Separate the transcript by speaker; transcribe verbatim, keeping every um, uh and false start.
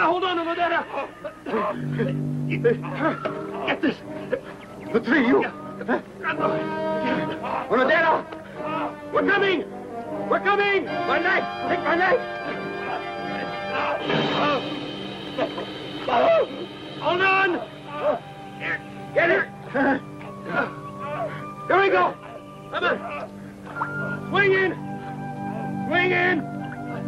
Speaker 1: hold on, Onodera! Get this! The three of you! Onodera! We're coming! We're coming! My knife! Take my knife! Hold on! Here! Get her!